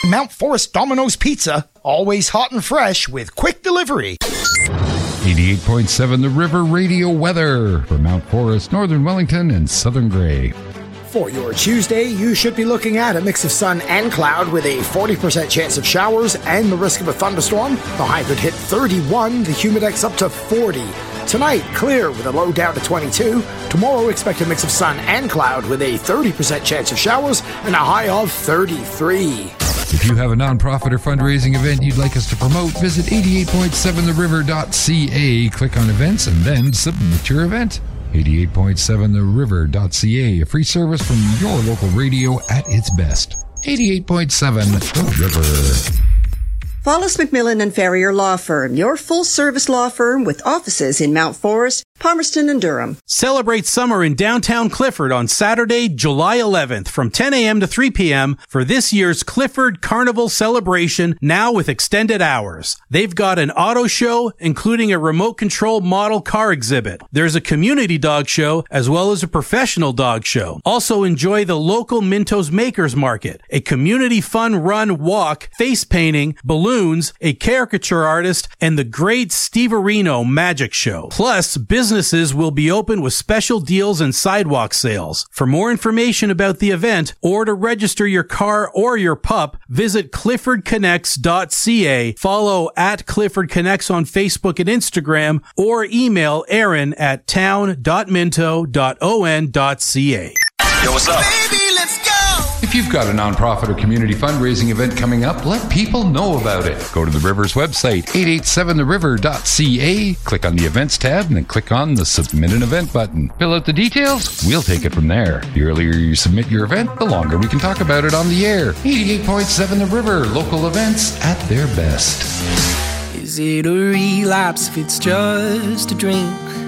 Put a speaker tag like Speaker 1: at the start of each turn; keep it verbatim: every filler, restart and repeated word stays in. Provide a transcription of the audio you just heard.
Speaker 1: Mount Forest Domino's Pizza. Always hot and fresh with quick delivery.
Speaker 2: eighty-eight point seven The River Radio weather for Mount Forest, Northern Wellington, and Southern Grey.
Speaker 1: For your Tuesday, you should be looking at a mix of sun and cloud with a forty percent chance of showers and the risk of a thunderstorm. The high could hit thirty-one, the humidex up to forty. Tonight, clear with a low down to twenty-two. Tomorrow, expect a mix of sun and cloud with a thirty percent chance of showers and a high of thirty-three.
Speaker 2: If you have a nonprofit or fundraising event you'd like us to promote, visit eighty-eight point seven the river dot c a, click on events, and then submit your event. eighty-eight point seven the river dot c a, a free service from your local radio at its best. eighty-eight point seven The River.
Speaker 3: Follis McMillan and Ferrier Law Firm, your full-service law firm with offices in Mount Forest, Palmerston, and Durham.
Speaker 4: Celebrate summer in downtown Clifford on Saturday, July eleventh from ten a.m. to three p.m. for this year's Clifford Carnival celebration, now with extended hours. They've got an auto show, including a remote control model car exhibit. There's a community dog show, as well as a professional dog show. Also enjoy the local Mintos Makers Market, a community fun run walk, face painting, balloons, a caricature artist, and the great Steverino Magic Show. Plus, business Businesses will be open with special deals and sidewalk sales. For more information about the event or to register your car or your pup, visit clifford connects dot c a, follow at Clifford Connects on Facebook and Instagram, or email Aaron at town dot minto dot o n dot c a.
Speaker 5: Yo, what's up?
Speaker 2: Baby, let's go! If you've got a nonprofit or community fundraising event coming up, let people know about it. Go to the River's website, eight eight seven the river dot c a, click on the Events tab, and then click on the Submit an Event button. Fill out the details, we'll take it from there. The earlier you submit your event, the longer we can talk about it on the air. eighty-eight point seven The River, local events at their best.
Speaker 6: Is it a relapse if it's just a drink?